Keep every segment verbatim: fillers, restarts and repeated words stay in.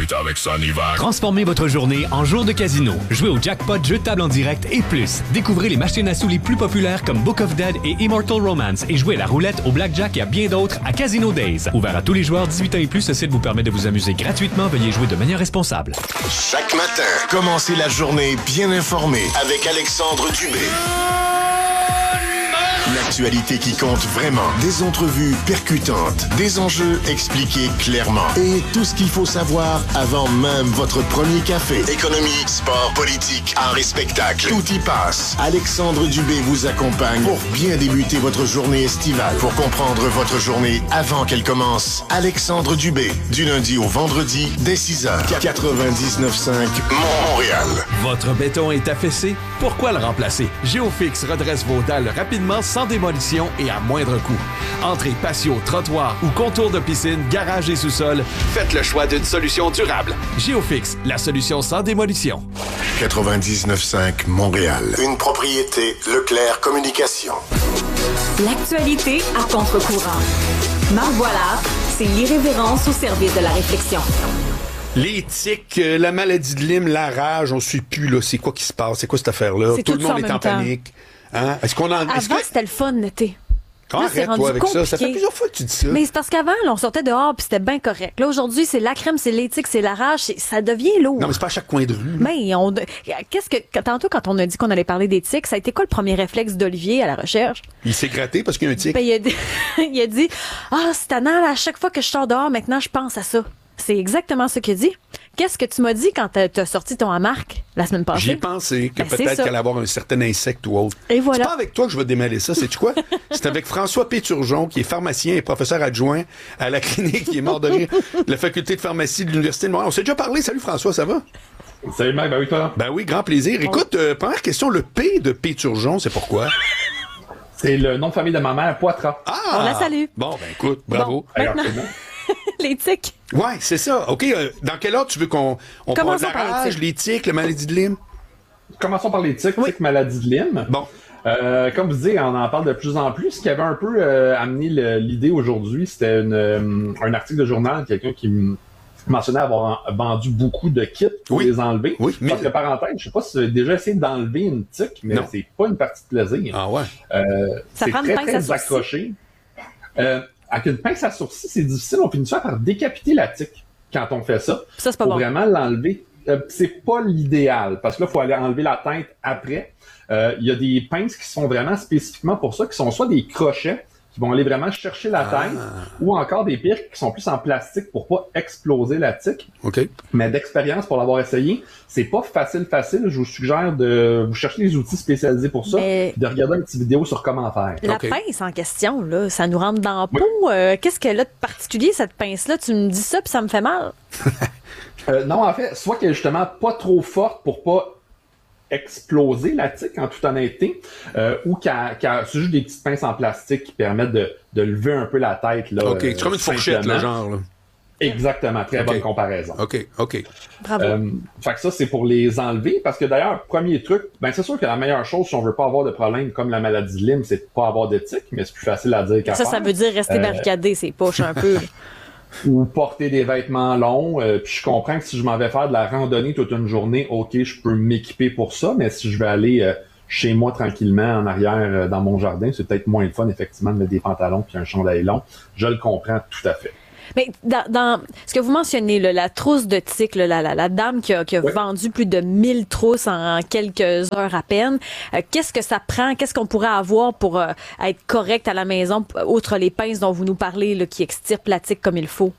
vite avec Sonivac. Transformez votre journée en jour de casino. Jouez au jackpot, jeux de table en direct et plus. Découvrez les machines à sous les plus populaires comme Book of Dead et Immortal Romance et jouez à la roulette, au blackjack et à bien d'autres à Casino Days. Ouvert à tous les joueurs dix-huit ans et plus, ce site vous permet de vous amuser gratuitement. Veuillez jouer de manière responsable. Chaque matin, commencez la journée bien informé avec Alexandre Dubé. L'actualité qui compte vraiment, des entrevues percutantes, des enjeux expliqués clairement et tout ce qu'il faut savoir avant même votre premier café. Économie, sport, politique, art et spectacle, tout y passe. Alexandre Dubé vous accompagne pour bien débuter votre journée estivale. Pour comprendre votre journée avant qu'elle commence, Alexandre Dubé, du lundi au vendredi, dès six heures, quatre-vingt-dix-neuf cinq Montréal. Votre béton est affaissé? Pourquoi le remplacer? Géofix redresse vos dalles rapidement, sans démolition et à moindre coût. Entrée, patio, trottoir ou contour de piscine, garage et sous-sol, faites le choix d'une solution durable. Géofix, la solution sans démolition. quatre-vingt-dix-neuf cinq Montréal. Une propriété Leclerc Communication. L'actualité à contre-courant. Marc Boilard, c'est l'irrévérence au service de la réflexion. Les tics, euh, la maladie de Lyme, la rage, on ne sait plus, là, c'est quoi qui se passe, c'est quoi cette affaire-là? C'est tout, tout le monde ça en est en même temps. panique. Hein? Est-ce qu'on en... Avant, est-ce que... c'était le fun l'été. Ah, Là, c'est arrête, rendu toi, avec ça. Ça fait compliqué. plusieurs fois que tu dis ça. Mais c'est parce qu'avant, là, on sortait dehors puis c'était bien correct. Là, aujourd'hui, c'est la crème, c'est l'éthique, c'est la rage, c'est- ça devient lourd. Non, mais c'est pas à chaque coin de rue. là. Mais on, qu'est-ce que, quand- tantôt, quand on a dit qu'on allait parler d'éthique, ça a été quoi le premier réflexe d'Olivier à la recherche? Il s'est gratté parce qu'il y a un tic. Ben, il a dit, il a dit, ah, c'est tannant, là, à chaque fois que je sors dehors, maintenant, je pense à ça. C'est exactement ce qu'il a dit. Qu'est-ce que tu m'as dit quand t'as, t'as sorti ton hamac la semaine passée? J'y ai pensé que Ben, c'est peut-être ça. qu'elle allait avoir un certain insecte ou autre. Et voilà. C'est pas avec toi que je vais démêler ça, c'est quoi? C'est avec François Péturgeon, qui est pharmacien et professeur adjoint à la clinique, qui est mort de rire, de la faculté de pharmacie de l'Université de Montréal. On s'est déjà parlé. Salut François, ça va? Salut Marc, ben oui, toi. Ben oui, grand plaisir. Écoute, euh, première question, le P de Péturgeon, c'est pourquoi? C'est le nom de famille de ma mère, Poitras. Ah! On la salue. Bon, ben écoute, bravo. Bon, Alors, maintenant, les tics. Ouais, c'est ça. OK, euh, dans quel ordre tu veux qu'on on parle de Commençons la par les rage, tics. les tics, la maladie de Lyme? Commençons par les tics, tics, maladie de Lyme. Bon. Euh, comme vous dites, on en parle de plus en plus. Ce qui avait un peu euh, amené le- l'idée aujourd'hui, c'était une, euh, un article de journal, quelqu'un qui m- mentionnait avoir en- vendu beaucoup de kits pour Oui. les enlever. Oui, mais- Parce que parenthèse, je sais pas si tu as déjà essayé d'enlever une tique, mais Non. c'est pas une partie de plaisir. Ah ouais. Euh, Ça c'est prend une très, pince à très sourcils. accroché. Euh, avec une pince à sourcils, c'est difficile. On finit souvent par décapiter la tique quand on fait ça. Ça, c'est pas Pour bon. vraiment l'enlever. Euh, c'est pas l'idéal, parce que là, il faut aller enlever la tête après. Euh, Il y a des pinces qui sont vraiment spécifiquement pour ça, qui sont soit des crochets, qui vont aller vraiment chercher la tête, ou encore des pires qui sont plus en plastique pour pas exploser la tique. OK. Mais d'expérience, pour l'avoir essayé, c'est pas facile, facile. Je vous suggère de vous chercher des outils spécialisés pour ça, Mais- de regarder une petite vidéo sur comment faire. La OK. pince en question, là, ça nous rentre dans la peau. Euh, qu'est-ce qu'elle a de particulier, cette pince-là? Tu me dis ça, puis ça me fait mal. Euh, non, en fait, soit qu'elle est justement pas trop forte pour pas exploser la tique, en toute honnêteté, euh, ou qu'elle, qu'elle- c'est juste des petites pinces en plastique qui permettent de, de lever un peu la tête. Là, OK, euh, c'est comme une fourchette, là, simplement. genre. Là. Exactement, très OK. bonne comparaison. OK, OK. Bravo. Euh, fait que ça, c'est pour les enlever, parce que d'ailleurs, premier truc, ben c'est sûr que la meilleure chose, si on veut pas avoir de problème comme la maladie de Lyme, c'est de pas avoir de tique, mais c'est plus facile à dire qu'à ça, faire. ça veut dire rester Euh, barricadé, ses poches un peu. Ou porter des vêtements longs. Euh, puis je comprends que si je m'en vais faire de la randonnée toute une journée, ok, je peux m'équiper pour ça, mais si je vais aller euh, chez moi tranquillement en arrière euh, dans mon jardin, c'est peut-être moins le fun effectivement de mettre des pantalons puis un chandail long. Je le comprends tout à fait. Mais dans, dans ce que vous mentionnez, là, la trousse de tiques, là, la, la, la dame qui a, qui a Ouais. vendu plus de mille trousses en quelques heures à peine, euh, qu'est-ce que ça prend? Qu'est-ce qu'on pourrait avoir pour euh, être correct à la maison, p- outre les pinces dont vous nous parlez, là, qui extirpent la tique comme il faut?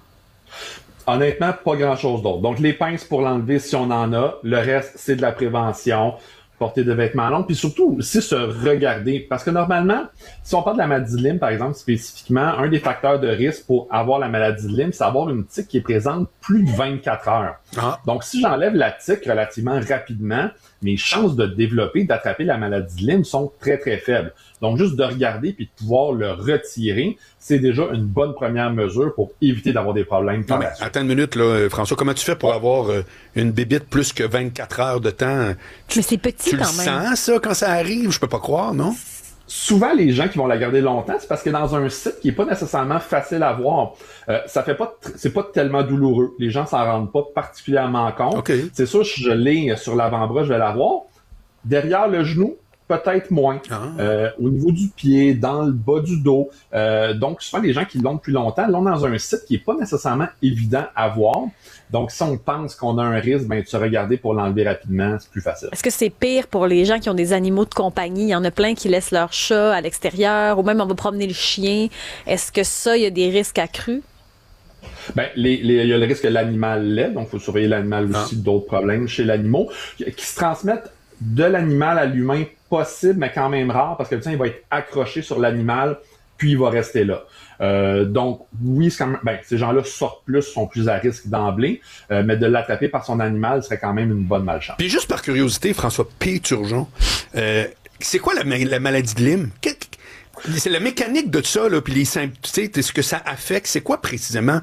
Honnêtement, pas grand-chose d'autre. Donc, les pinces pour l'enlever, si on en a. Le reste, c'est de la prévention. Porter des vêtements longs. Puis surtout, aussi se regarder. Parce que normalement, si on parle de la maladie de Lyme, par exemple, spécifiquement, un des facteurs de risque pour avoir la maladie de Lyme, c'est avoir une tique qui est présente plus de vingt-quatre heures. Ah. Donc, si j'enlève la tique relativement rapidement, mes chances de développer, d'attraper la maladie de Lyme sont très, très faibles. Donc, juste de regarder puis de pouvoir le retirer, c'est déjà une bonne première mesure pour éviter d'avoir des problèmes. Non, par mais la suite. attends une minute, là, euh, François. Comment tu fais pour avoir euh, une bébite plus que vingt-quatre heures de temps? Tu, Mais c'est petit tu quand le même. sens, ça, quand ça arrive? Je peux pas croire, non? souvent, les gens qui vont la garder longtemps, c'est parce que dans un site qui est pas nécessairement facile à voir, euh, ça fait pas, c'est pas tellement douloureux. Les gens s'en rendent pas particulièrement compte. Okay. C'est sûr, si je l'ai sur l'avant-bras, je vais la voir. Derrière le genou, peut-être moins. Ah. Euh, au niveau du pied, dans le bas du dos. Euh, donc, souvent, les gens qui l'ont depuis longtemps l'ont dans un site qui est pas nécessairement évident à voir. Donc, si on pense qu'on a un risque, ben, de se regarder pour l'enlever rapidement, c'est plus facile. Est-ce que c'est pire pour les gens qui ont des animaux de compagnie? Il y en a plein qui laissent leur chat à l'extérieur, ou même on va promener le chien. Est-ce que ça, il y a des risques accrus? Ben, les, les, il y a le risque que l'animal l'ait, donc il faut surveiller l'animal aussi, ah. d'autres problèmes chez l'animal, qui se transmettent de l'animal à l'humain possible, mais quand même rare, parce que le tien, il va être accroché sur l'animal, puis il va rester là. Euh, donc, oui, c'est quand même, ben, ces gens-là sortent plus, sont plus à risque d'emblée, euh, mais de l'attraper par son animal serait quand même une bonne malchance. Puis juste par curiosité, François P. Turgeon, euh, c'est quoi la, la maladie de Lyme? Que, c'est la mécanique de ça, là, puis les symptômes, ce que ça affecte, c'est quoi précisément?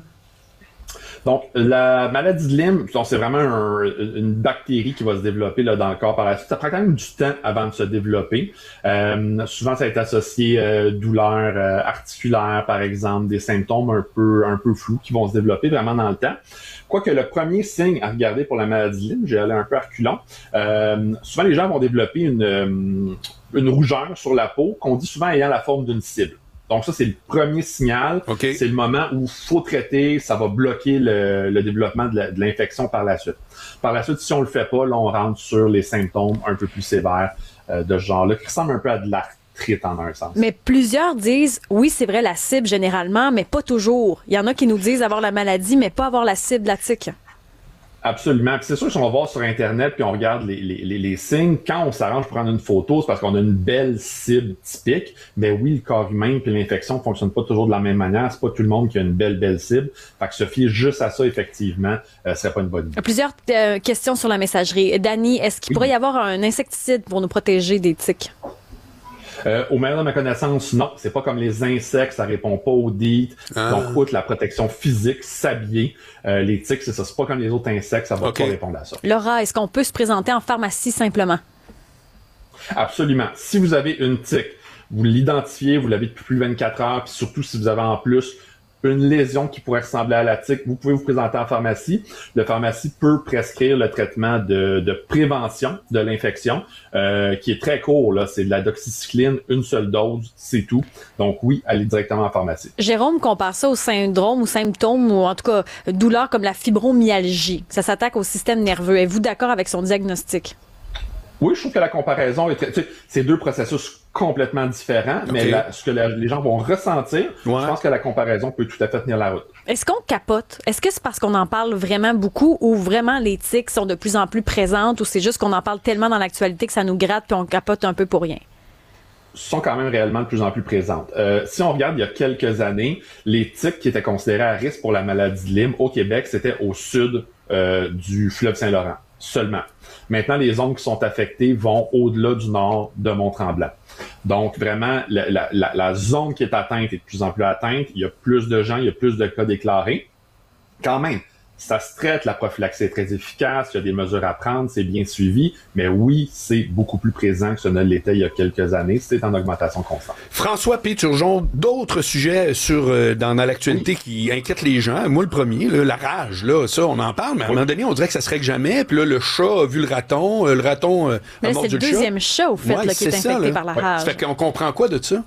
Donc, la maladie de Lyme, c'est vraiment un, une bactérie qui va se développer là, dans le corps par la suite. Ça prend quand même du temps avant de se développer. Euh, souvent, ça est associé euh, douleurs euh, articulaires, par exemple, des symptômes un peu un peu flous qui vont se développer vraiment dans le temps. Quoique le premier signe à regarder pour la maladie de Lyme, j'ai allé un peu à reculons, euh, souvent les gens vont développer une, une rougeur sur la peau qu'on dit souvent ayant la forme d'une cible. Donc ça, c'est le premier signal. Okay. C'est le moment où il faut traiter, ça va bloquer le, le développement de, la, de l'infection par la suite. Par la suite, si on le fait pas, là, on rentre sur les symptômes un peu plus sévères euh, de ce genre-là, qui ressemblent un peu à de l'arthrite en un sens. Mais plusieurs disent, oui, c'est vrai, la cible généralement, mais pas toujours. Il y en a qui nous disent avoir la maladie, mais pas avoir la cible de la tique. Absolument. Puis c'est sûr, si on va voir sur Internet puis on regarde les, les, les, les signes, quand on s'arrange pour prendre une photo, c'est parce qu'on a une belle cible typique. Ben oui, le corps humain puis l'infection ne fonctionne pas toujours de la même manière. C'est pas tout le monde qui a une belle, belle cible. Fait que se fier juste à ça, effectivement, euh, serait pas une bonne idée. Plusieurs euh, questions sur la messagerie. Dani, est-ce qu'il oui. pourrait y avoir un insecticide pour nous protéger des tiques? Euh, au meilleur de ma connaissance, non. C'est pas comme les insectes, ça répond pas aux dites. Ah. Donc, outre la protection physique, s'habiller, euh, les tiques, c'est ça. C'est pas comme les autres insectes, ça va okay. pas répondre à ça. Laura, est-ce qu'on peut se présenter en pharmacie simplement? Absolument. Si vous avez une tique, vous l'identifiez, vous l'avez depuis plus de vingt-quatre heures, puis surtout si vous avez en plus une lésion qui pourrait ressembler à la tique, vous pouvez vous présenter en pharmacie. Le pharmacie peut prescrire le traitement de, de prévention de l'infection, euh, qui est très court, là. C'est de la doxycycline, une seule dose, c'est tout. Donc oui, allez directement en pharmacie. Jérôme compare ça au syndrome ou symptômes, ou en tout cas douleurs comme la fibromyalgie. Ça s'attaque au système nerveux. Êtes-vous d'accord avec son diagnostic? Oui, je trouve que la comparaison est très... Tu sais, c'est deux processus complètement différents, okay. mais la, ce que la, les gens vont ressentir, ouais. je pense que la comparaison peut tout à fait tenir la route. Est-ce qu'on capote? Est-ce que c'est parce qu'on en parle vraiment beaucoup ou vraiment les tiques sont de plus en plus présentes ou c'est juste qu'on en parle tellement dans l'actualité que ça nous gratte puis on capote un peu pour rien? Sont quand même réellement de plus en plus présentes. Euh, si on regarde il y a quelques années, les tiques qui étaient considérées à risque pour la maladie de Lyme au Québec, c'était au sud euh, du fleuve Saint-Laurent seulement. Maintenant, les zones qui sont affectées vont au-delà du nord de Mont-Tremblant. Donc, vraiment, la, la, la, la zone qui est atteinte est de plus en plus atteinte. Il y a plus de gens, il y a plus de cas déclarés. Quand même, ça se traite, la prophylaxie est très efficace, il y a des mesures à prendre, c'est bien suivi, mais oui, c'est beaucoup plus présent que ce ne l'était il y a quelques années. C'est en augmentation constante. François P. Turgeon, d'autres sujets sur euh, dans, dans l'actualité oui. qui inquiètent les gens. Moi, le premier, là, la rage, là, ça, on en parle, mais à oui. un moment donné, on dirait que ça se règle jamais. Puis là, le chat a vu le raton, euh, le raton euh, mais a mordu le chat. C'est le deuxième chat, au fait, ouais, là, qui est, est infecté ça, par la rage. Ça fait qu'on comprend quoi de ça?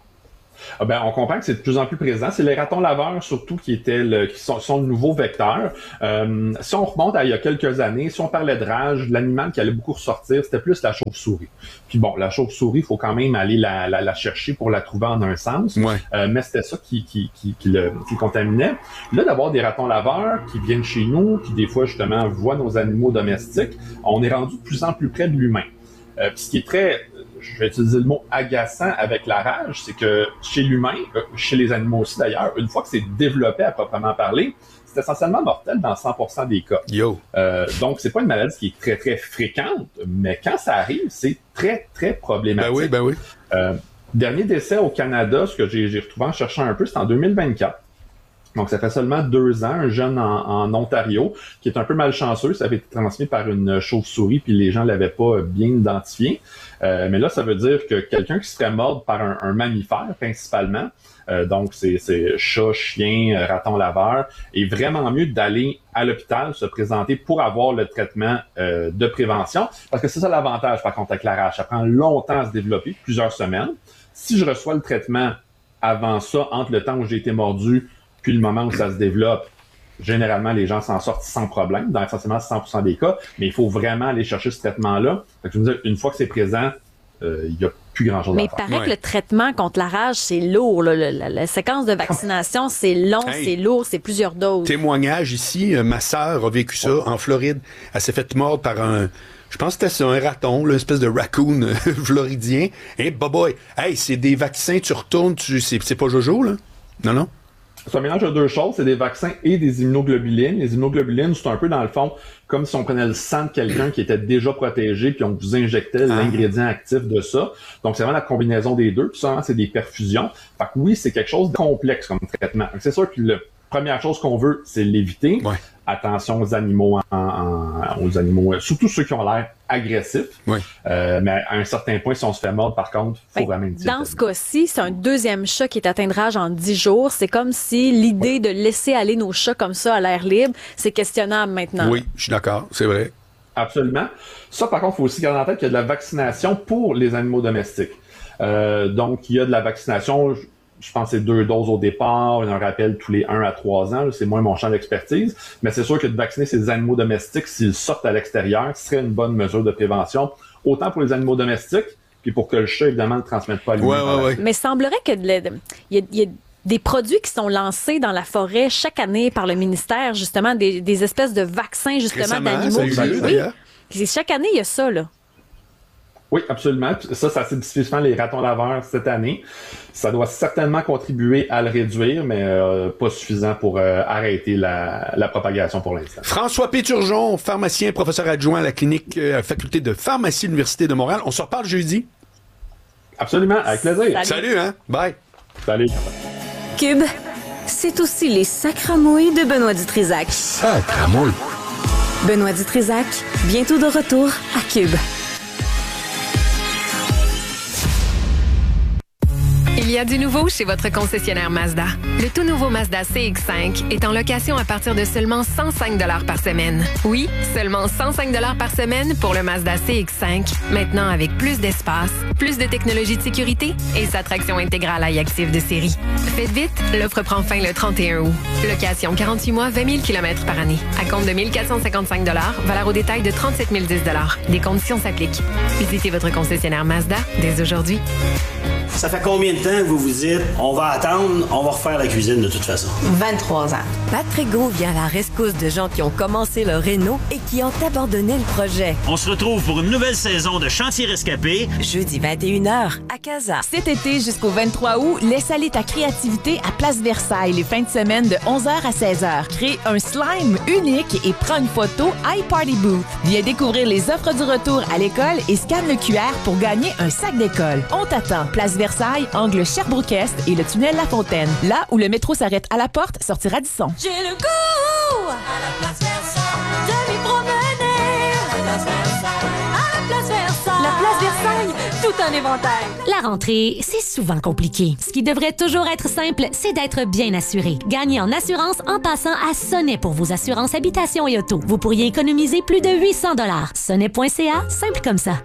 Ah ben, on comprend que c'est de plus en plus présent. C'est les ratons laveurs, surtout, qui étaient le, qui sont, sont le nouveau vecteur. Euh, si on remonte à il y a quelques années, si on parlait de rage, l'animal qui allait beaucoup ressortir, c'était plus la chauve-souris. Puis bon, la chauve-souris, il faut quand même aller la, la, la chercher pour la trouver en un sens. Ouais. Euh, mais c'était ça qui, qui, qui, qui, le, qui contaminait. Là, d'avoir des ratons laveurs qui viennent chez nous, qui des fois, justement, voient nos animaux domestiques, on est rendu de plus en plus près de l'humain. Euh, puis ce qui est très... je vais utiliser le mot agaçant avec la rage, c'est que chez l'humain, chez les animaux aussi d'ailleurs, une fois que c'est développé à proprement parler, c'est essentiellement mortel dans cent pour cent des cas. Yo. Euh, donc, c'est pas une maladie qui est très, très fréquente, mais quand ça arrive, c'est très, très problématique. Ben oui, ben oui. Euh, dernier décès au Canada, ce que j'ai, j'ai retrouvé en cherchant un peu, c'est en deux mille vingt-quatre. Donc, ça fait seulement deux ans, un jeune en, en Ontario, qui est un peu malchanceux. Ça avait été transmis par une chauve-souris, puis les gens l'avaient pas bien identifié. Euh, mais là, ça veut dire que quelqu'un qui serait mort par un, un mammifère, principalement, euh, donc c'est, c'est chat, chien, raton laveur, est vraiment mieux d'aller à l'hôpital, se présenter pour avoir le traitement euh, de prévention. Parce que c'est ça l'avantage, par contre, avec la rage. Ça prend longtemps à se développer, plusieurs semaines. Si je reçois le traitement avant ça, entre le temps où j'ai été mordu puis le moment où ça se développe, généralement, les gens s'en sortent sans problème, dans essentiellement cent pour cent des cas, mais il faut vraiment aller chercher ce traitement-là. Fait que je veux dire, une fois que c'est présent, euh, il y a plus grand-chose mais à faire. Mais il paraît ouais. que le traitement contre la rage, c'est lourd. Là. La, la, la séquence de vaccination, c'est long, hey, c'est lourd, c'est plusieurs doses. Témoignage ici, euh, ma sœur a vécu ça ouais. en Floride. Elle s'est faite mordre par un... Je pense que c'était un raton, là, une espèce de raccoon euh, floridien. Et hey, boboy, hey, c'est des vaccins, tu retournes, tu, c'est, c'est pas Jojo, là? Non, non? C'est un mélange de deux choses, c'est des vaccins et des immunoglobulines. Les immunoglobulines, c'est un peu, dans le fond, comme si on prenait le sang de quelqu'un qui était déjà protégé, puis on vous injectait ah. l'ingrédient actif de ça. Donc, c'est vraiment la combinaison des deux. Puis ça, c'est des perfusions. Fait que oui, c'est quelque chose de complexe comme traitement. Donc, c'est sûr que la première chose qu'on veut, c'est l'éviter. Ouais. Attention aux animaux, en, en, aux animaux, surtout ceux qui ont l'air agressifs. Oui. Euh, mais à un certain point, si on se fait mordre, par contre, il faut vraiment dire. Dans ce cas-ci, c'est un deuxième chat qui est atteint de rage en dix jours. C'est comme si l'idée oui. de laisser aller nos chats comme ça à l'air libre, c'est questionnable maintenant. Oui, je suis d'accord, c'est vrai. Absolument. Ça, par contre, il faut aussi garder en tête qu'il y a de la vaccination pour les animaux domestiques. Euh, donc, il y a de la vaccination... Je pense que c'est deux doses au départ, il y a un rappel tous les un à trois ans, c'est moins mon champ d'expertise, mais c'est sûr que de vacciner ces animaux domestiques s'ils sortent à l'extérieur serait une bonne mesure de prévention, autant pour les animaux domestiques, puis pour que le chat, évidemment, ne transmette pas à l'humain. Ouais, ouais, ouais. Mais il semblerait que il y, y a des produits qui sont lancés dans la forêt chaque année par le ministère, justement, des, des espèces de vaccins, justement, récemment, d'animaux. Ça a eu lieu, d'ailleurs. Oui. Chaque année, il y a ça, là. Oui, absolument. Ça, ça c'est spécifiquement les ratons laveurs cette année. Ça doit certainement contribuer à le réduire, mais euh, pas suffisant pour euh, arrêter la, la propagation pour l'instant. François Péturgeon, pharmacien, professeur adjoint à la clinique euh, faculté de pharmacie de l'Université de Montréal. On se reparle jeudi? Absolument, avec plaisir. Salut, Salut hein? Bye. Salut. Cube, c'est aussi les sacramouilles de Benoît Dutrisac. Sacramouilles. Benoît Dutrisac, bientôt de retour à Cube. Il y a du nouveau chez votre concessionnaire Mazda. Le tout nouveau Mazda C X cinq est en location à partir de seulement cent cinq dollars par semaine. Oui, seulement cent cinq dollars par semaine pour le Mazda C X cinq, maintenant avec plus d'espace, plus de technologie de sécurité et sa traction intégrale iActive de série. Faites vite, l'offre prend fin le trente et un août. Location quarante-huit mois, vingt mille kilomètres par année. À compte de mille quatre cent cinquante-cinq dollars, valeur au détail de trente-sept mille dix dollars. Des conditions s'appliquent. Visitez votre concessionnaire Mazda dès aujourd'hui. Ça fait combien de temps que vous vous dites « On va attendre, on va refaire la cuisine de toute façon ». vingt-trois ans. Patrick Gros vient à la rescousse de gens qui ont commencé leur réno et qui ont abandonné le projet. On se retrouve pour une nouvelle saison de Chantier Rescapé. Jeudi vingt et une heures à Casa. Cet été jusqu'au vingt-trois août, laisse aller ta créativité à Place Versailles les fins de semaine de onze heures à seize heures. Crée un slime unique et prends une photo iParty Booth. Viens découvrir les offres du retour à l'école et scanne le Q R pour gagner un sac d'école. On t'attend. Place Versailles, angle Sherbrooke-Est et le tunnel La Fontaine. Là où le métro s'arrête à la porte, sortir Radisson. J'ai le goût à la Place Versailles de m'y promener. À la Place Versailles, à la Place Versailles. La Place Versailles, tout un éventail. La rentrée, c'est souvent compliqué. Ce qui devrait toujours être simple, c'est d'être bien assuré. Gagnez en assurance en passant à Sonnet pour vos assurances habitation et auto. Vous pourriez économiser plus de huit cents dollars. Sonnet point c a, simple comme ça.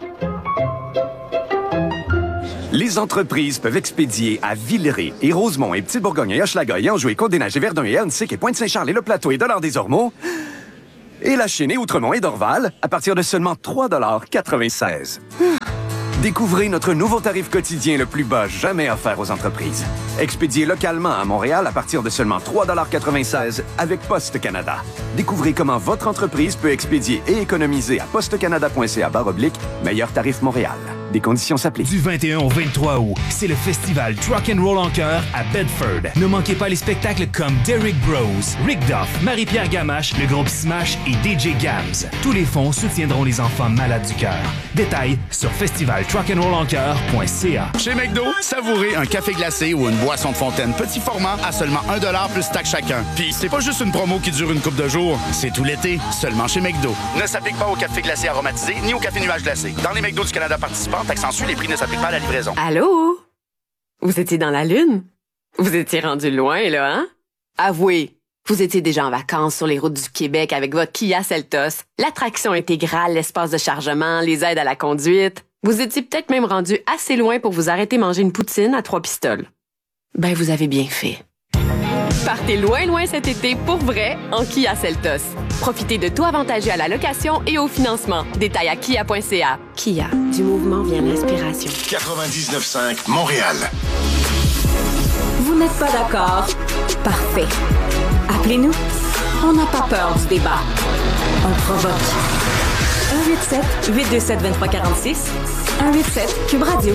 Les entreprises peuvent expédier à Villeray et Rosemont et Petit-Bourgogne et Hochelaga et Anjou et Côte-des-Neiges et Verdun et Ernstic et Pointe-Saint-Charles et Le Plateau et Dollard-des-Ormeaux et La Chine et Outremont et Dorval à partir de seulement trois dollars quatre-vingt-seize. Découvrez notre nouveau tarif quotidien le plus bas jamais offert aux entreprises. Expédié localement à Montréal à partir de seulement trois dollars quatre-vingt-seize avec Poste Canada. Découvrez comment votre entreprise peut expédier et économiser à postecanada point c a barre oblique meilleur tarif Montréal. Des conditions s'appliquent. Du vingt et un au vingt-trois août, c'est le festival Truck and Roll en chœur à Bedford. Ne manquez pas les spectacles comme Derrick Bros, Rick Duff, Marie-Pierre Gamache, le groupe Smash et D J Gams. Tous les fonds soutiendront les enfants malades du cœur. Détails sur festival truck and roll en chœur point c a. Chez McDo, savourez un café glacé ou une boisson de fontaine petit format à seulement un dollar plus taxe chacun. Puis c'est pas juste une promo qui dure une couple de jours, c'est tout l'été, seulement chez McDo. Ne s'applique pas au café glacé aromatisé ni au café nuage glacé. Dans les McDo du Canada participants, accentue, les prix ne s'appliquent pas à la livraison. Allô? Vous étiez dans la Lune? Vous étiez rendu loin, là, hein? Avouez, vous étiez déjà en vacances sur les routes du Québec avec votre Kia Seltos, l'attraction intégrale, l'espace de chargement, les aides à la conduite. Vous étiez peut-être même rendu assez loin pour vous arrêter manger une poutine à trois pistoles. Ben, vous avez bien fait. Partez loin, loin cet été pour vrai en Kia Seltos. Profitez de tout avantageux à la location et au financement. Détails à kia point c a. Kia, du mouvement vient l'inspiration. quatre-vingt-dix-neuf cinq Montréal. Vous n'êtes pas d'accord? Parfait. Appelez-nous. On n'a pas peur du débat. On provoque. un huit sept huit deux sept deux trois quatre six. un huit sept Cube Radio.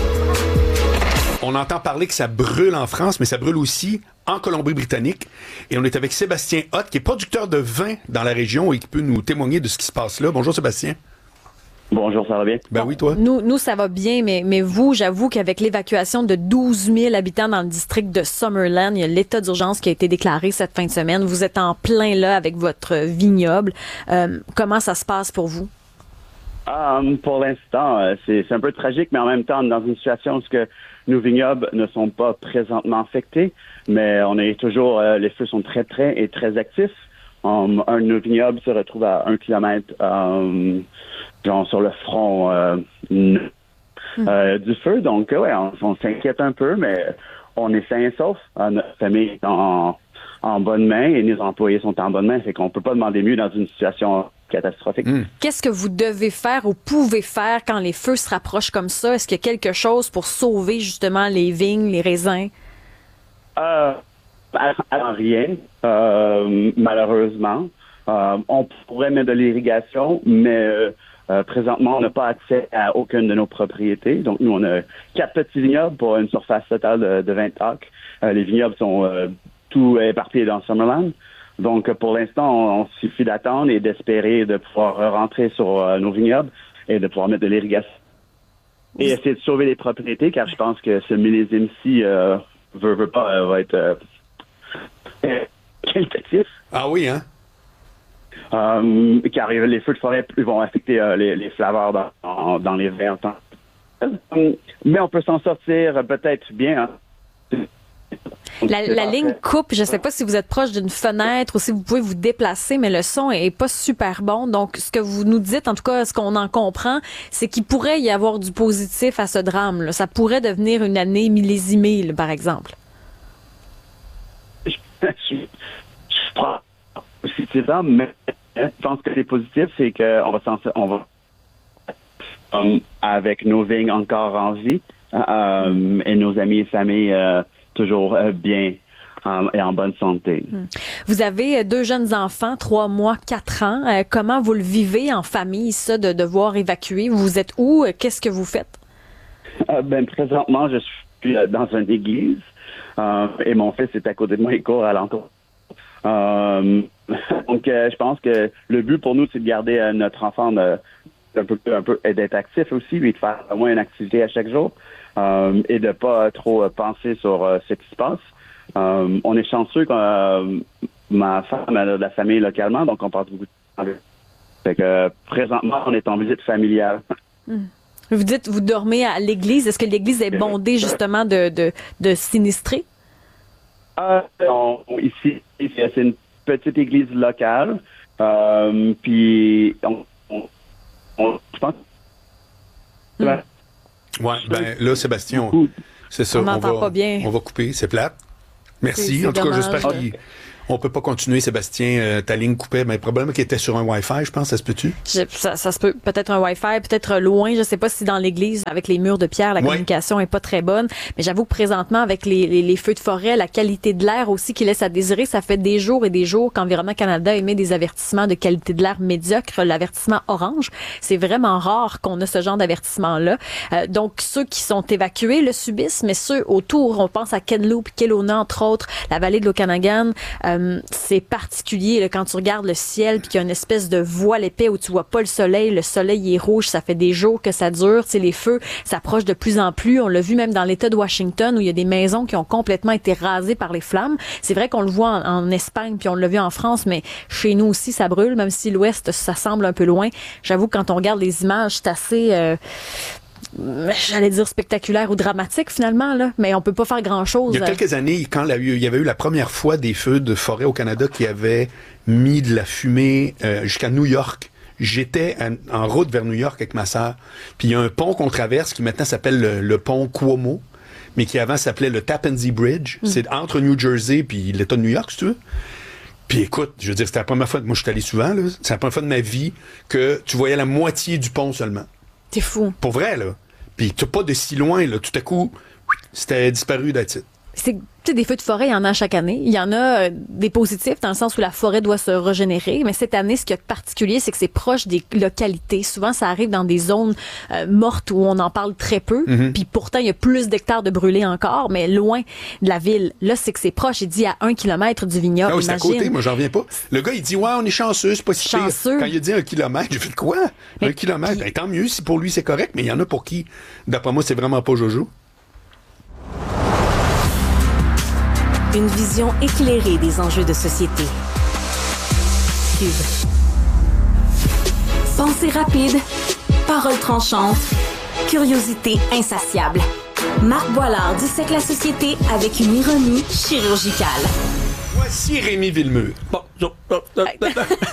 On entend parler que ça brûle en France, mais ça brûle aussi en Colombie-Britannique. Et on est avec Sébastien Hott, qui est producteur de vin dans la région et qui peut nous témoigner de ce qui se passe là. Bonjour Sébastien. Bonjour, ça va bien? Ben oui, toi? Nous, nous ça va bien, mais, mais vous, j'avoue qu'avec l'évacuation de douze mille habitants dans le district de Summerland, il y a l'état d'urgence qui a été déclaré cette fin de semaine. Vous êtes en plein là avec votre vignoble. Euh, comment ça se passe pour vous? Um, pour l'instant, euh, c'est, c'est un peu tragique, mais en même temps, dans une situation où que nos vignobles ne sont pas présentement affectés, mais on est toujours, euh, les feux sont très près et très actifs. Um, un de nos vignobles se retrouve à un kilomètre, um, genre sur le front euh, euh, du feu. Donc, ouais, on, on s'inquiète un peu, mais on est sain et sauf. Euh, notre famille est en, en bonne main et nos employés sont en bonne main. Fait qu'on peut pas demander mieux dans une situation catastrophique. Mmh. Qu'est-ce que vous devez faire ou pouvez faire quand les feux se rapprochent comme ça? Est-ce qu'il y a quelque chose pour sauver justement les vignes, les raisins? Euh, rien, euh, malheureusement. Euh, on pourrait mettre de l'irrigation, mais euh, présentement, on n'a pas accès à aucune de nos propriétés. Donc, nous, on a quatre petits vignobles pour une surface totale de, de vingt acres. Euh, les vignobles sont euh, tout éparpillés dans Summerland. Donc, pour l'instant, on, on suffit d'attendre et d'espérer de pouvoir rentrer sur euh, nos vignobles et de pouvoir mettre de l'irrigation. Et essayer de sauver les propriétés, car je pense que ce millésime-ci, euh, veut, veut pas, euh, va être euh, qualitatif. Ah oui, hein? Um, car les feux de forêt vont affecter euh, les, les flaveurs dans, dans, dans les vins en temps. Um, mais on peut s'en sortir peut-être bien. Hein. La, la ligne coupe, je ne sais pas si vous êtes proche d'une fenêtre ou si vous pouvez vous déplacer, mais le son est pas super bon. Donc, ce que vous nous dites, en tout cas, ce qu'on en comprend, c'est qu'il pourrait y avoir du positif à ce drame, là. Ça pourrait devenir une année millésimée, là, par exemple. Je, je, je crois positivement, mais je pense que c'est positif, c'est qu'on va s'en on va um, avec nos vignes encore en vie um, et nos amis et familles euh, toujours euh, bien um, et en bonne santé. Vous avez deux jeunes enfants, trois mois, quatre ans. Euh, comment vous le vivez en famille, ça, de devoir évacuer? Vous êtes où? Qu'est-ce que vous faites? Euh, ben, présentement, je suis dans une église euh, et mon fils est à côté de moi, il court à l'entour. Euh, donc, euh, je pense que le but pour nous, c'est de garder euh, notre enfant de, un peu, un peu d'être actif aussi, lui de faire au moins une activité à chaque jour euh, et de pas trop euh, penser sur euh, ce qui se passe. Euh, on est chanceux que euh, ma femme a de la famille localement, donc on passe beaucoup de temps. Fait que euh, présentement, on est en visite familiale. Hum. Vous dites, vous dormez à l'église. Est-ce que l'église est bondée justement de, de, de sinistrés? Euh, on, ici, c'est une petite église locale. Euh, puis, on, on, on, je pense. Mm. Ouais, ben là, Sébastien, on, c'est ça. On n'entend va, pas bien. On va couper, c'est plate. Merci. C'est, en tout dommage. cas, j'espère qu'il On peut pas continuer, Sébastien, euh, ta ligne coupait, mais probablement qu'il était sur un Wi-Fi, je pense, ça se peut-tu? Je, ça, ça se peut, peut-être un Wi-Fi, peut-être loin, je sais pas si dans l'église, avec les murs de pierre, la ouais. communication est pas très bonne, mais j'avoue que présentement, avec les, les, les feux de forêt, la qualité de l'air aussi qui laisse à désirer, ça fait des jours et des jours qu'Environnement Canada émet des avertissements de qualité de l'air médiocre, l'avertissement orange. C'est vraiment rare qu'on a ce genre d'avertissement-là. Euh, donc, ceux qui sont évacués le subissent, mais ceux autour, on pense à Kamloops, Kelowna, entre autres, la vallée de l'Okanagan, euh, c'est particulier là, quand tu regardes le ciel puis qu'il y a une espèce de voile épais où tu vois pas le soleil, le soleil est rouge, ça fait des jours que ça dure, tu sais, les feux s'approchent de plus en plus, on l'a vu même dans l'État de Washington où il y a des maisons qui ont complètement été rasées par les flammes. C'est vrai qu'on le voit en, en Espagne puis on l'a vu en France, mais chez nous aussi ça brûle, même si l'Ouest ça semble un peu loin. J'avoue que quand on regarde les images, c'est assez... Euh, j'allais dire spectaculaire ou dramatique finalement, là, mais on peut pas faire grand-chose. Il y a quelques années, quand la, il y avait eu la première fois des feux de forêt au Canada qui avaient mis de la fumée euh, jusqu'à New York, j'étais en, en route vers New York avec ma sœur, puis il y a un pont qu'on traverse qui maintenant s'appelle le, le pont Cuomo, mais qui avant s'appelait le Tappan Zee Bridge. Mm. C'est entre New Jersey puis l'État de New York, si tu veux. Puis écoute, je veux dire, c'était la première fois, moi je suis allé souvent, là, c'est la première fois de ma vie que tu voyais la moitié du pont seulement. T'es fou. Pour vrai, là. Puis t'as pas de si loin, là. Tout à coup, c'était disparu d'être. C'est tu sais, des feux de forêt, il y en a chaque année. Il y en a euh, des positifs dans le sens où la forêt doit se régénérer. Mais cette année, ce qui est particulier, c'est que c'est proche des localités. Souvent, ça arrive dans des zones euh, mortes où on en parle très peu. Mm-hmm. Puis pourtant, il y a plus d'hectares de brûlés encore, mais loin de la ville. Là, c'est que c'est proche. Il dit à un kilomètre du vignoble. Ah oui, c'est à côté. Moi, j'en reviens pas. Le gars, il dit, ouais, on est chanceux, c'est pas si pire. Quand il a dit un kilomètre, j'ai fait quoi? Mais un kilomètre. Puis... Ben, tant mieux si pour lui, c'est correct. Mais il y en a pour qui, d'après moi, c'est vraiment pas Jojo. Une vision éclairée des enjeux de société. Cube. Pensée rapide, paroles tranchantes, curiosité insatiable. Marc Boilard dissèque la société avec une ironie chirurgicale. Voici Rémi Villemur. Bon, oh, oh, oh, oh.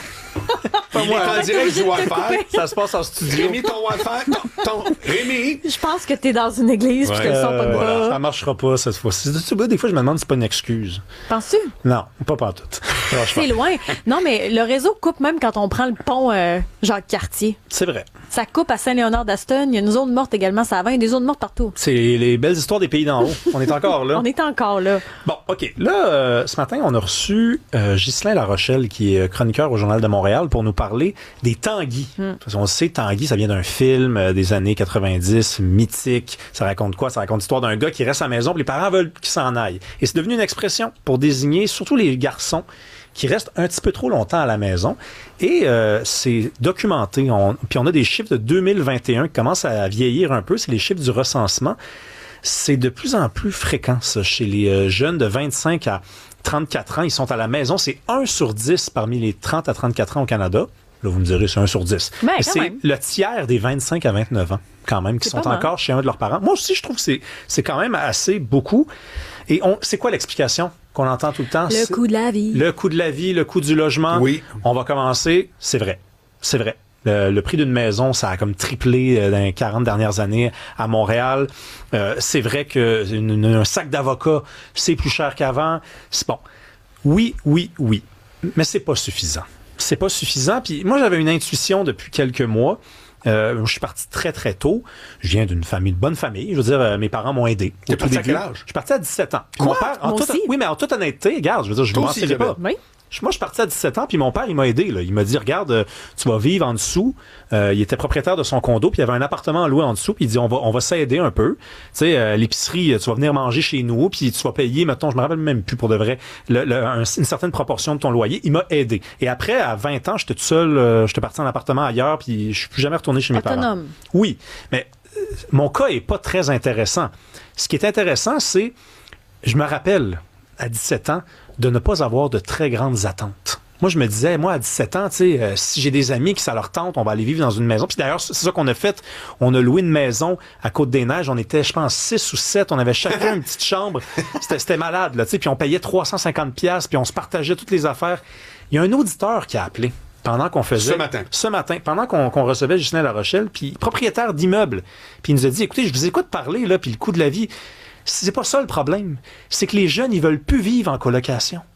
Pas moi, en direct du Wi-Fi. Ça se passe en studio. Rémi, ton Wi-Fi. Ton, ton, Rémi. Je pense que t'es dans une église ouais. puis que le son pas de voilà. bras. Ça marchera pas cette fois-ci. Des fois, je me demande si c'est pas une excuse. Penses-tu? Non, pas partout. C'est loin. Non, mais le réseau coupe même quand on prend le pont euh, Jacques-Cartier. C'est vrai. Ça coupe à Saint-Léonard-d'Aston. Il y a une zone morte également. Ça va, il y a des zones mortes partout. C'est les belles histoires des pays d'en haut. On est encore là. On est encore là. Bon, OK. Là, euh, ce matin, on a reçu euh, Ghislain Larochelle, qui est chroniqueur au Journal de Montréal, pour nous parler des Tanguy. Hmm. Parce qu'on sait, Tanguy, ça vient d'un film euh, des années quatre-vingt-dix, mythique. Ça raconte quoi? Ça raconte l'histoire d'un gars qui reste à la maison, puis les parents veulent qu'il s'en aille. Et c'est devenu une expression pour désigner surtout les garçons qui restent un petit peu trop longtemps à la maison. Et euh, c'est documenté. On, puis on a des chiffres de deux mille vingt et un qui commencent à vieillir un peu. C'est les chiffres du recensement. C'est de plus en plus fréquent, ça, chez les euh, jeunes de vingt-cinq à trente-quatre ans. Ils sont à la maison. C'est un sur dix parmi les trente à trente-quatre ans au Canada. Là, vous me direz, c'est un sur dix. Ben, Mais c'est même. le tiers des vingt-cinq à vingt-neuf ans, quand même, qui c'est sont encore chez un de leurs parents. Moi aussi, je trouve que c'est, c'est quand même assez beaucoup. Et on, c'est quoi l'explication qu'on entend tout le temps? Le c'est coût de la vie. Le coût de la vie, le coût du logement. Oui. On va commencer. C'est vrai. C'est vrai. Le, le prix d'une maison, ça a comme triplé dans les quarante dernières années à Montréal. Euh, c'est vrai que une, une, un sac d'avocat, c'est plus cher qu'avant. C'est bon. Oui, oui, oui. Mais c'est pas suffisant. C'est pas suffisant. Puis moi, j'avais une intuition depuis quelques mois. Euh, je suis parti très, très tôt. Je viens d'une famille, de bonne famille. Je veux dire, euh, mes parents m'ont aidé. T'es parti à quel âge? Je suis parti à dix-sept ans. Quoi? Mon père, en Moi toute, aussi. oui, mais en toute honnêteté, regarde, je veux dire, je ne mentirai pas. Oui. Moi, je suis parti à dix-sept ans, puis mon père, il m'a aidé. Là. Il m'a dit, regarde, euh, tu vas vivre en dessous. Euh, il était propriétaire de son condo, puis il y avait un appartement à louer en dessous, puis il dit, on va, on va s'aider un peu. Tu sais, euh, l'épicerie, tu vas venir manger chez nous, puis tu vas payer, mettons, je me rappelle même plus pour de vrai, le, le, un, une certaine proportion de ton loyer. Il m'a aidé. Et après, à vingt ans, j'étais tout seul, euh, j'étais parti en appartement ailleurs, puis je suis plus jamais retourné chez mes Autonome. parents. Oui, mais euh, mon cas est pas très intéressant. Ce qui est intéressant, c'est, je me rappelle, à dix-sept ans, de ne pas avoir de très grandes attentes. Moi, je me disais, moi, à dix-sept ans, tu sais, euh, si j'ai des amis qui ça leur tente, on va aller vivre dans une maison. Puis d'ailleurs, c'est ça qu'on a fait. On a loué une maison à Côte-des-Neiges. On était, je pense, six ou sept. On avait chacun une petite chambre. C'était, c'était malade, là, tu sais. Puis on payait trois cent cinquante dollars, puis on se partageait toutes les affaires. Il y a un auditeur qui a appelé pendant qu'on faisait... Ce matin. Ce matin, pendant qu'on, qu'on recevait Ghislain Larochelle, puis propriétaire d'immeuble. Puis il nous a dit, écoutez, je vous écoute parler, là, puis le coût de la vie, c'est pas ça le problème. C'est que les jeunes, ils veulent plus vivre en colocation.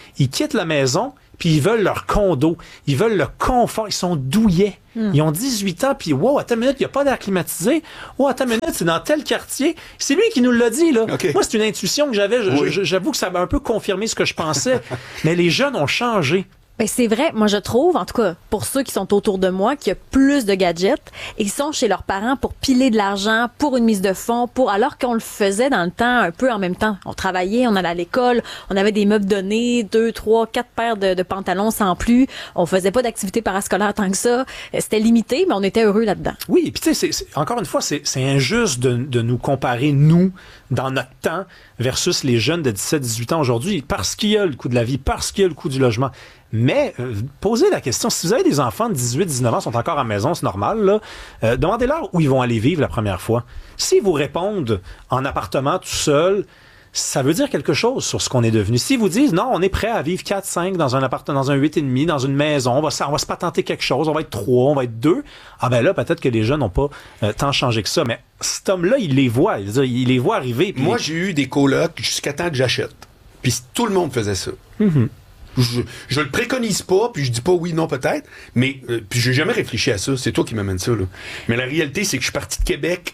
Ils quittent la maison, puis ils veulent leur condo. Ils veulent le confort. Ils sont douillets. Mm. Ils ont dix-huit ans, puis wow, attends une minute, il n'y a pas d'air climatisé. Oh, attends une minute, c'est dans tel quartier. C'est lui qui nous l'a dit, là. Okay. Moi, c'est une intuition que j'avais. Oui. J'avoue que ça m'a un peu confirmé ce que je pensais. Mais les jeunes ont changé. Ben c'est vrai, moi je trouve, en tout cas pour ceux qui sont autour de moi, qu'il y a plus de gadgets et ils sont chez leurs parents pour piler de l'argent, pour une mise de fonds, pour alors qu'on le faisait dans le temps un peu en même temps. On travaillait, on allait à l'école, on avait des meubles donnés, deux, trois, quatre paires de, de pantalons sans plus. On faisait pas d'activité parascolaire tant que ça. C'était limité, mais on était heureux là-dedans. Oui, puis tu sais, encore une fois, c'est injuste de, de nous comparer, nous, dans notre temps, versus les jeunes de dix-sept dix-huit ans aujourd'hui, parce qu'il y a le coût de la vie, parce qu'il y a le coût du logement. Mais euh, posez la question, si vous avez des enfants de dix-huit dix-neuf ans, sont encore à la maison, c'est normal, là, euh, demandez-leur où ils vont aller vivre la première fois. S'ils vous répondent en appartement tout seul, ça veut dire quelque chose sur ce qu'on est devenu. S'ils vous disent, non, on est prêt à vivre quatre cinq dans un appartement, dans un huit virgule cinq, dans une maison, on va, on va se patenter quelque chose, on va être trois, on va être deux, ah ben là, peut-être que les jeunes n'ont pas euh, tant changé que ça. Mais cet homme-là, il les voit, il, il les voit arriver. Puis... Moi, j'ai eu des colocs jusqu'à temps que j'achète. Puis tout le monde faisait ça. Mm-hmm. Je, je le préconise pas, puis je dis pas oui, non, peut-être, mais euh, puis j'ai jamais réfléchi à ça. C'est toi qui m'amènes ça, là. Mais la réalité, c'est que je suis parti de Québec,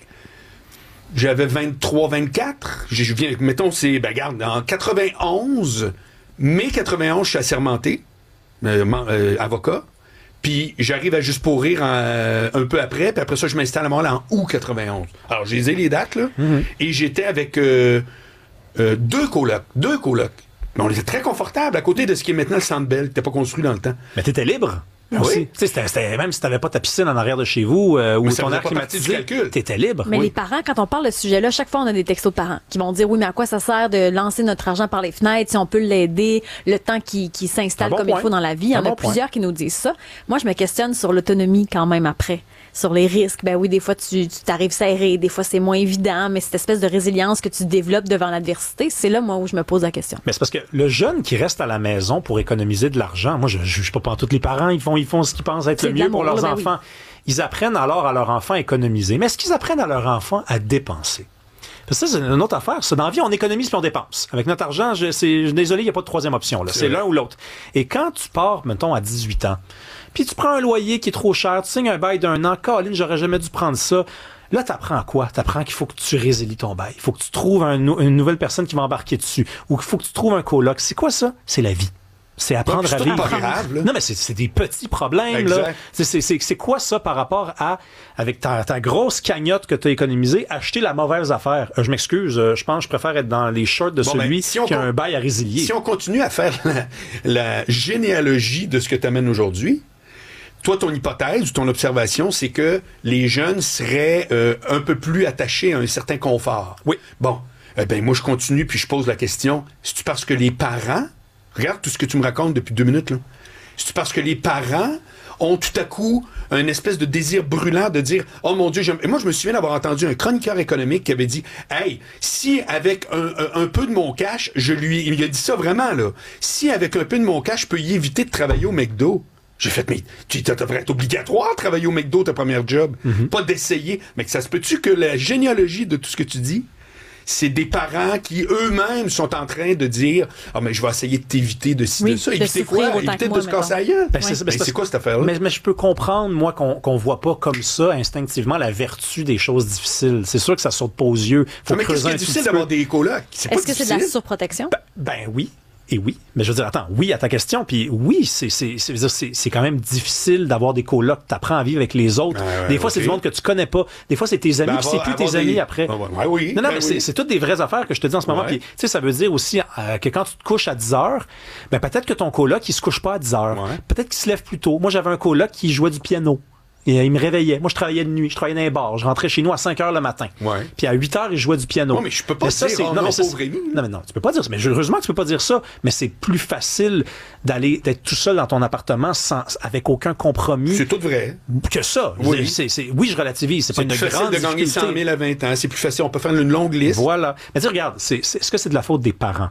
j'avais vingt-trois vingt-quatre. Je viens, mettons, c'est, ben, regarde, en quatre-vingt-onze, mai quatre-vingt-onze, je suis assermenté, euh, euh, avocat, puis j'arrive à Juste pour rire en, euh, un peu après, puis après ça, je m'installe à Montréal en août quatre-vingt-onze. Alors, j'ai les dates, là, mm-hmm. et j'étais avec euh, euh, deux colocs, deux colocs. Mais on était très confortable à côté de ce qui est maintenant le Centre Bell, qui n'était pas construit dans le temps. Mais t'étais libre. Ah oui. C'était, c'était, même si t'avais pas ta piscine en arrière de chez vous euh, ou ton air climatisé, t'étais libre. Mais oui. les parents, quand on parle de ce sujet-là, chaque fois on a des textos de parents qui vont dire oui, mais à quoi ça sert de lancer notre argent par les fenêtres si on peut l'aider le temps qui, qui s'installe bon comme point. Il faut dans la vie. Il y en a bon plusieurs point. Qui nous disent ça. Moi, je me questionne sur l'autonomie quand même après. Sur les risques, ben oui, des fois tu, tu t'arrives serré, des fois c'est moins évident, mais cette espèce de résilience que tu développes devant l'adversité, c'est là, moi, où je me pose la question. Mais c'est parce que le jeune qui reste à la maison pour économiser de l'argent, moi, je juge pas pas tous les parents, ils font, ils font ce qu'ils pensent être c'est le mieux pour leurs là, ben enfants. Oui. Ils apprennent alors à leur enfant à économiser. Mais est-ce qu'ils apprennent à leur enfant à dépenser? Parce que ça, c'est une autre affaire. Ça, dans la vie, on économise puis on dépense. Avec notre argent, je, c'est, désolé, il n'y a pas de troisième option. Là. C'est, c'est l'un ou l'autre. Et quand tu pars, mettons, à dix-huit ans, puis tu prends un loyer qui est trop cher, tu signes un bail d'un an, Colin, j'aurais jamais dû prendre ça. Là, t'apprends quoi? T'apprends qu'il faut que tu résilies ton bail. Il faut que tu trouves un, une nouvelle personne qui va embarquer dessus. Ou qu'il faut que tu trouves un coloc. C'est quoi ça? C'est la vie. C'est apprendre donc, à vivre. Pas grave, là. Non, mais c'est, c'est des petits problèmes. Là. C'est, c'est, c'est, c'est quoi ça par rapport à, avec ta, ta grosse cagnotte que tu as économisée, acheter la mauvaise affaire? Euh, je m'excuse, euh, je pense que je préfère être dans les shorts de bon, celui ben, si qui a un bail à résilier. Si on continue à faire la, la généalogie de ce que tu amènes aujourd'hui, toi, ton hypothèse ou ton observation, c'est que les jeunes seraient euh, un peu plus attachés à un certain confort. Oui. Bon, eh ben moi, je continue puis je pose la question. C'est-tu parce que les parents... Regarde tout ce que tu me racontes depuis deux minutes, là. C'est parce que les parents ont tout à coup un espèce de désir brûlant de dire « Oh mon Dieu, j'aime... » Et moi, je me souviens d'avoir entendu un chroniqueur économique qui avait dit « Hey, si avec un, un, un peu de mon cash, je lui... » Il a dit ça vraiment, là. « Si avec un peu de mon cash, je peux y éviter de travailler au McDo. » J'ai fait, mais tu devrais être obligatoire de travailler au McDo, ta première job. Mm-hmm. Pas d'essayer. Mais que ça se peut-tu que la généalogie de tout ce que tu dis, c'est des parents qui eux-mêmes sont en train de dire ah mais je vais essayer de t'éviter de ci, oui, de ça. Éviter quoi? Éviter de se casser ailleurs. Ben, c'est, ben, c'est, c'est quoi cette affaire-là? Mais, mais je peux comprendre, moi, qu'on, qu'on voit pas comme ça instinctivement la vertu des choses difficiles. C'est sûr que ça saute pas aux yeux. Faut mais qu'est-ce qui est difficile d'avoir des colocs? C'est Est-ce que difficile? C'est de la surprotection? Ben, ben oui. Et oui, mais je veux dire, attends, oui à ta question, puis oui, c'est, c'est, c'est, c'est, c'est quand même difficile d'avoir des colocs, t'apprends à vivre avec les autres. Euh, des fois, okay. C'est du monde que tu connais pas. Des fois, c'est tes amis, ben, puis c'est plus tes des... amis après. Ben, ben, oui, non, non, ben, mais oui. c'est, c'est toutes des vraies affaires que je te dis en ce moment. Puis, tu sais, ça veut dire aussi euh, que quand tu te couches à dix heures, ben peut-être que ton coloc, il se couche pas à dix heures. Ouais. Peut-être qu'il se lève plus tôt. Moi, j'avais un coloc qui jouait du piano. Et euh, il me réveillait. Moi, je travaillais de nuit. Je travaillais dans les bars. Je rentrais chez nous à cinq heures le matin. Ouais. Puis à huit heures, il jouait du piano. Non, mais je peux pas mais dire ça, c'est... oh, non, non, mais ça, pauvre Rémi. Non, mais non, tu peux pas dire ça. Mais heureusement que tu peux pas dire ça. Mais c'est plus facile d'aller, d'être tout seul dans ton appartement sans, avec aucun compromis. C'est tout vrai. Que ça. Oui, c'est, c'est, oui je relativise. C'est, c'est pas une grande difficulté. C'est plus facile de gagner cent mille à vingt ans. C'est plus facile. On peut faire une longue liste. Voilà. Mais dis, regarde, c'est, c'est, est-ce que c'est de la faute des parents?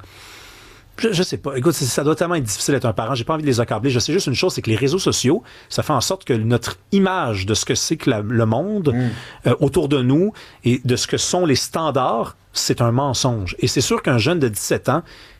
Je, je sais pas. Écoute, ça doit tellement être difficile d'être un parent. J'ai pas envie de les accabler. Je sais juste une chose, c'est que les réseaux sociaux, ça fait en sorte que notre image de ce que c'est que la, le monde mm. euh, autour de nous et de ce que sont les standards, c'est un mensonge. Et c'est sûr qu'un jeune de dix-sept ans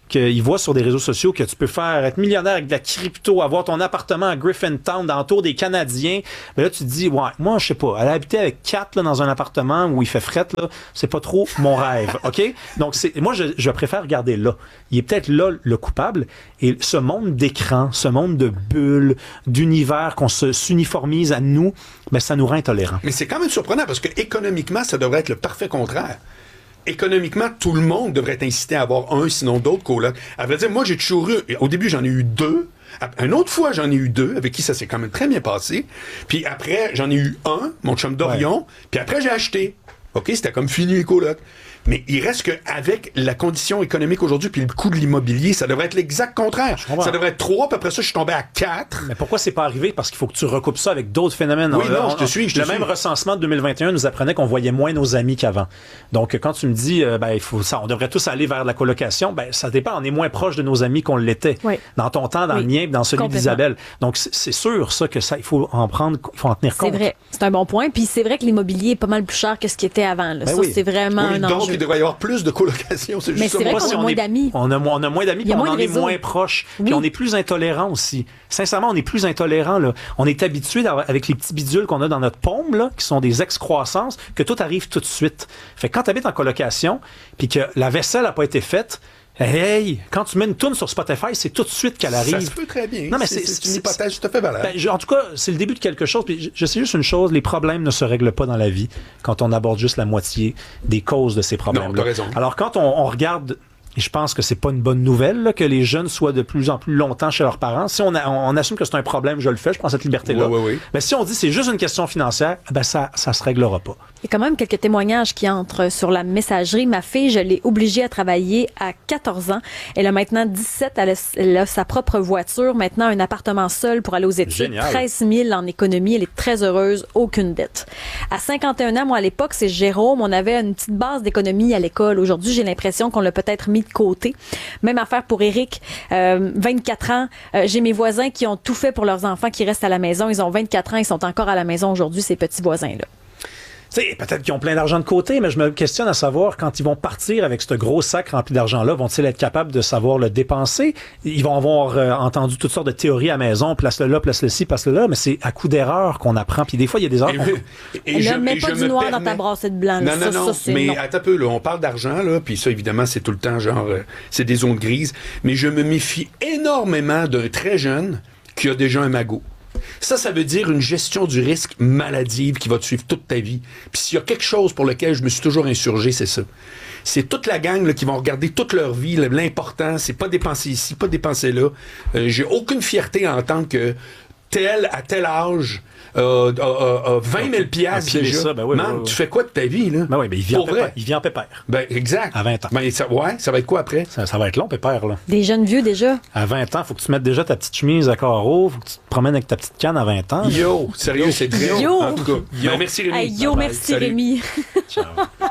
qu'ils voient sur des réseaux sociaux que tu peux faire être millionnaire avec de la crypto, avoir ton appartement à Griffintown, dans le tour des Canadiens, ben là, tu te dis, ouais, moi, je sais pas, aller habiter avec quatre là, dans un appartement où il fait fret, là, c'est pas trop mon rêve, OK? Donc, c'est, moi, je, je préfère regarder là. Il est peut-être là le coupable. Et ce monde d'écran, ce monde de bulles, d'univers qu'on se s'uniformise à nous, ben, ça nous rend intolérants. Mais c'est quand même surprenant parce que économiquement, ça devrait être le parfait contraire. Économiquement, tout le monde devrait être incité à avoir un, sinon d'autres colocs. À vrai dire, moi, j'ai toujours eu, au début, j'en ai eu deux. Une autre fois, j'en ai eu deux, avec qui ça s'est quand même très bien passé. Puis après, j'en ai eu un, mon chum d'Orion. Ouais. Puis après, j'ai acheté. OK, c'était comme fini les colocs. Mais il reste qu'avec la condition économique aujourd'hui puis le coût de l'immobilier, ça devrait être l'exact contraire. Ça devrait être trois, puis après ça, je suis tombé à quatre. Mais pourquoi c'est pas arrivé? Parce qu'il faut que tu recoupes ça avec d'autres phénomènes. Oui, on, non, on, je te suis, je te Le suis. même recensement de deux mille vingt et un nous apprenait qu'on voyait moins nos amis qu'avant. Donc, quand tu me dis, euh, ben, il faut ça, on devrait tous aller vers la colocation, ben, ça dépend. On est moins proche de nos amis qu'on l'était. Oui. Dans ton temps, dans oui. le mien, dans celui d'Isabelle. Donc, c'est, c'est sûr, ça, que ça, il faut en prendre, il faut en tenir compte. C'est vrai. C'est un bon point. Puis c'est vrai que l'immobilier est pas mal plus cher que ce qui était avant, là. Ben ça, oui. c'est vraiment oui, un donc, enjeu. Donc, il devrait y avoir plus de colocation, c'est juste mais c'est vrai qu'on a moins d'amis. On a, on a moins d'amis, puis on en est moins proches. Oui. Puis on est plus intolérant aussi. Sincèrement, on est plus intolérant, là. On est habitué avec les petits bidules qu'on a dans notre paume, là, qui sont des excroissances, que tout arrive tout de suite. Fait que quand tu habites en colocation, puis que la vaisselle n'a pas été faite, hey, quand tu mets une toune sur Spotify, c'est tout de suite qu'elle arrive. Ça se peut très bien. Non, mais c'est, c'est, c'est, c'est une hypothèse tout à fait valable. Ben, je, en tout cas, c'est le début de quelque chose. Puis je, je sais juste une chose, les problèmes ne se règlent pas dans la vie quand on aborde juste la moitié des causes de ces problèmes-là. Non, t'as raison. Alors, quand on, on regarde... Et je pense que c'est pas une bonne nouvelle là, que les jeunes soient de plus en plus longtemps chez leurs parents. Si on, a, on, on assume que c'est un problème, je le fais, je prends cette liberté-là. Oui, oui, oui. Mais si on dit que c'est juste une question financière, ben ça ça se réglera pas. Il y a quand même quelques témoignages qui entrent sur la messagerie. Ma fille, je l'ai obligée à travailler à quatorze ans. Elle a maintenant dix-sept, elle a, elle a sa propre voiture, maintenant un appartement seul pour aller aux études. Génial. treize mille en économie, elle est très heureuse, aucune dette. À cinquante et un ans, moi à l'époque, c'est Jérôme, on avait une petite base d'économie à l'école. Aujourd'hui, j'ai l'impression qu'on l'a peut-être mis de côté. Même affaire pour Éric, euh, vingt-quatre ans. Euh, j'ai mes voisins qui ont tout fait pour leurs enfants qui restent à la maison. Ils ont vingt-quatre ans, ils sont encore à la maison aujourd'hui, ces petits voisins-là. Tu sais, peut-être qu'ils ont plein d'argent de côté, mais je me questionne à savoir, quand ils vont partir avec ce gros sac rempli d'argent-là, vont-ils être capables de savoir le dépenser? Ils vont avoir euh, entendu toutes sortes de théories à la maison, place-le là, place-le ci, place-le là, mais c'est à coup d'erreur qu'on apprend. Puis des fois, il y a des erreurs. Et, et là, mets pas du noir permets... dans ta brassette blanche. Non, non, ça, non, ça, c'est mais non. attends un peu, là, on parle d'argent, là, puis ça, évidemment, c'est tout le temps, genre, euh, c'est des zones grises, mais je me méfie énormément d'un très jeune qui a déjà un magot. Ça, ça veut dire une gestion du risque maladive qui va te suivre toute ta vie. Puis s'il y a quelque chose pour lequel je me suis toujours insurgé, c'est ça. C'est toute la gang là, qui vont regarder toute leur vie. Là, l'important, c'est pas dépenser ici, pas dépenser là. Euh, j'ai aucune fierté à entendre que tel, à tel âge, euh, euh, euh, vingt mille piastres déjà. Ça, ben oui, Man, oui, oui. tu fais quoi de ta vie, là? Ben oui, ben il vit en pépère. Il vit en pépère. Ben, exact. À vingt ans. Ben, ça, ouais, ça va être quoi après? Ça, ça va être long, pépère, là. Des jeunes vieux, déjà. À vingt ans, faut que tu mettes déjà ta petite chemise à carreaux, faut que tu te promènes avec ta petite canne à vingt ans. Yo, sérieux, c'est très Yo. En tout cas. Yo. Ben, merci, Rémi. Hey, yo, bye merci, bye. Rémi. Ciao.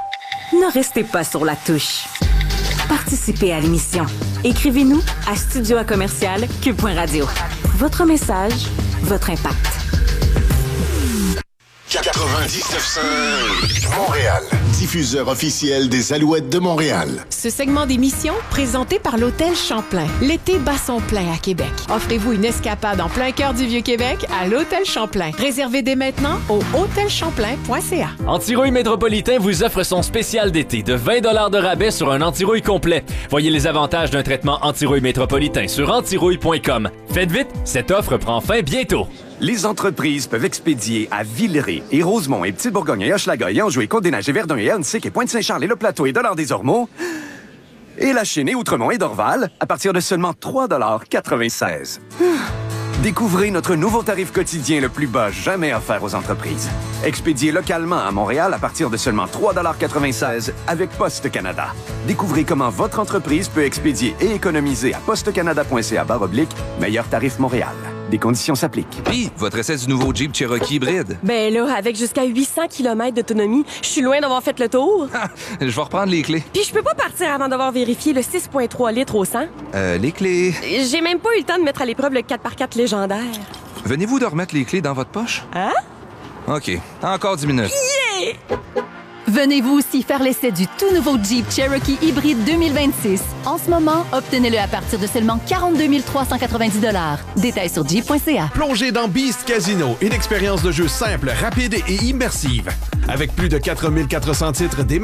Ne restez pas sur la touche. Participez à l'émission. Écrivez-nous à studio à commercial cube point radio. Votre message, votre impact. quatre-vingt-dix-neuf cinq Montréal. Diffuseur officiel des Alouettes de Montréal. Ce segment d'émission, présenté par l'Hôtel Champlain. L'été bat son plein à Québec. Offrez-vous une escapade en plein cœur du Vieux-Québec à l'Hôtel Champlain. Réservez dès maintenant au hôtel champlain point c a. Antirouille Métropolitain vous offre son spécial d'été de vingt dollars de rabais sur un antirouille complet. Voyez les avantages d'un traitement antirouille métropolitain sur antirouille point com. Faites vite, cette offre prend fin bientôt. Les entreprises peuvent expédier à Villeray et Rosemont et Petite-Bourgogne et Hochelaga et Anjou et Côte-des-Neiges et Verdun et Ahuntsic et Pointe-Saint-Charles et Le Plateau et Dollard-des-Ormeaux et La Chênaie, Outremont et Dorval à partir de seulement trois dollars quatre-vingt-seize. Découvrez notre nouveau tarif quotidien le plus bas jamais offert aux entreprises. Expédié localement à Montréal à partir de seulement trois dollars quatre-vingt-seize avec Poste Canada. Découvrez comment votre entreprise peut expédier et économiser à postecanada point c a barre oblique meilleur tarif Montréal. Des conditions s'appliquent. Puis, votre essai du nouveau Jeep Cherokee hybride. Ben là, avec jusqu'à huit cents kilomètres d'autonomie, je suis loin d'avoir fait le tour. Ah, je vais reprendre les clés. Puis je peux pas partir avant d'avoir vérifié le six virgule trois litres au cent. Euh, les clés... J'ai même pas eu le temps de mettre à l'épreuve le quatre par quatre légendaire. Venez-vous de remettre les clés dans votre poche? Hein? OK. Encore dix minutes. Yeah! Venez vous aussi faire l'essai du tout nouveau Jeep Cherokee Hybride deux mille vingt-six. En ce moment, obtenez-le à partir de seulement quarante-deux mille trois cent quatre-vingt-dix dollars. Détails sur jeep point c a. Plongez dans Beast Casino, une expérience de jeu simple, rapide et immersive. Avec plus de quatre mille quatre cents titres des